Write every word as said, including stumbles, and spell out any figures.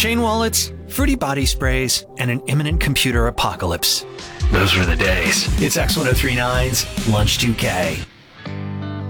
Chain wallets, fruity body sprays, and an imminent computer apocalypse. Those were the days. It's X ten thirty-nine's Lunch two K.